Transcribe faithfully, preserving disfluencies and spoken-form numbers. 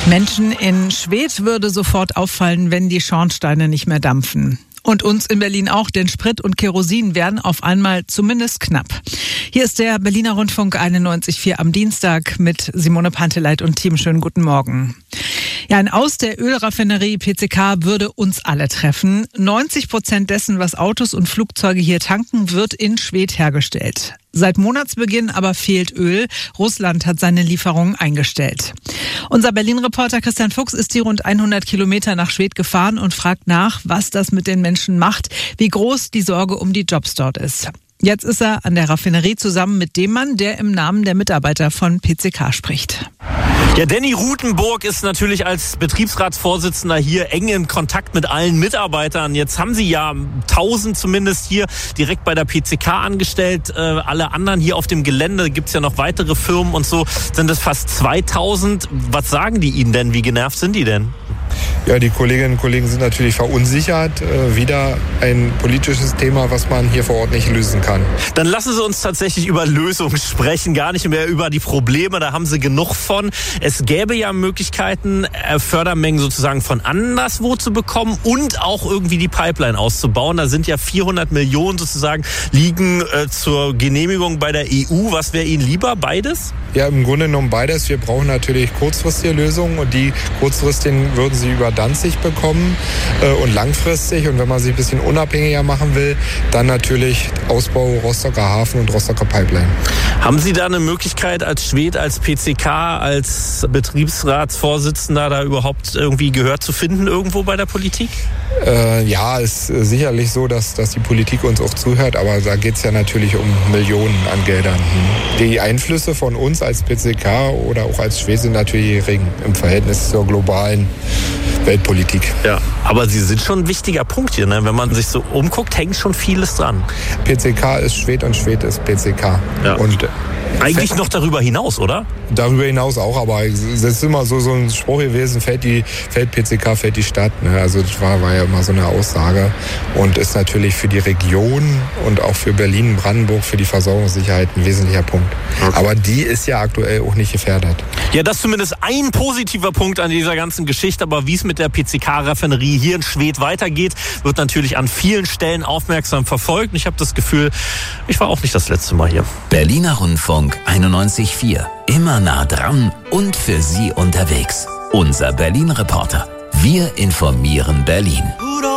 Menschen in Schwedt würde sofort auffallen, wenn die Schornsteine nicht mehr dampfen. Und uns in Berlin auch, denn Sprit und Kerosin werden auf einmal zumindest knapp. Hier ist der Berliner Rundfunk einundneunzig Komma vier am Dienstag mit Simone Panteleit und Team. Schönen guten Morgen. Ja, ein Aus der Ölraffinerie P C K würde uns alle treffen. neunzig Prozent dessen, was Autos und Flugzeuge hier tanken, wird in Schwedt hergestellt. Seit Monatsbeginn aber fehlt Öl. Russland hat seine Lieferungen eingestellt. Unser Berlin-Reporter Christian Fuchs ist die rund hundert Kilometer nach Schwedt gefahren und fragt nach, was das mit den Menschen macht, wie groß die Sorge um die Jobs dort ist. Jetzt ist er an der Raffinerie zusammen mit dem Mann, der im Namen der Mitarbeiter von P C K spricht. Ja, Danny Rutenburg ist natürlich als Betriebsratsvorsitzender hier eng in Kontakt mit allen Mitarbeitern. Jetzt haben Sie ja tausend zumindest hier direkt bei der P C K angestellt. Äh, alle anderen hier auf dem Gelände, gibt's ja noch weitere Firmen und so, sind es fast zweitausend. Was sagen die Ihnen denn? Wie genervt sind die denn? Ja, die Kolleginnen und Kollegen sind natürlich verunsichert. Äh, wieder ein politisches Thema, was man hier vor Ort nicht lösen kann. Dann lassen Sie uns tatsächlich über Lösungen sprechen, gar nicht mehr über die Probleme. Da haben Sie genug von. Es gäbe ja Möglichkeiten, Fördermengen sozusagen von anderswo zu bekommen und auch irgendwie die Pipeline auszubauen. Da sind ja vierhundert Millionen sozusagen liegen äh, zur Genehmigung bei der E U. Was wäre Ihnen lieber? Beides? Ja, im Grunde genommen beides. Wir brauchen natürlich kurzfristige Lösungen und die kurzfristigen würden Sie über Danzig bekommen äh, und langfristig. Und wenn man sich ein bisschen unabhängiger machen will, dann natürlich Ausbau Rostocker Hafen und Rostocker Pipeline. Haben Sie da eine Möglichkeit als Schwedt, als P C K, als Betriebsratsvorsitzender da überhaupt irgendwie Gehör zu finden irgendwo bei der Politik? Äh, ja, ist sicherlich so, dass, dass die Politik uns auch zuhört, aber da geht es ja natürlich um Millionen an Geldern. Die Einflüsse von uns als P C K oder auch als Schwedt sind natürlich gering im Verhältnis zur globalen Weltpolitik. Ja, aber Sie sind schon ein wichtiger Punkt hier, ne? Wenn man sich so umguckt, hängt schon vieles dran. P C K ist Schwedt und Schwedt ist P C K. Ja. Und eigentlich noch darüber hinaus, oder? Darüber hinaus auch, aber es ist immer so, so ein Spruch gewesen, fällt, die, fällt P C K, fällt die Stadt. Ne? Also das war, war ja immer so eine Aussage und ist natürlich für die Region und auch für Berlin, Brandenburg, für die Versorgungssicherheit ein wesentlicher Punkt. Okay. Aber die ist ja aktuell auch nicht gefährdet. Ja, das ist zumindest ein positiver Punkt an dieser ganzen Geschichte, aber wie es mit der P C K-Raffinerie hier in Schwedt weitergeht, wird natürlich an vielen Stellen aufmerksam verfolgt. Und ich habe das Gefühl, ich war auch nicht das letzte Mal hier. Berliner Rundfunk einundneunzig Komma vier. Immer nah dran und für Sie unterwegs. Unser Berlin-Reporter. Wir informieren Berlin.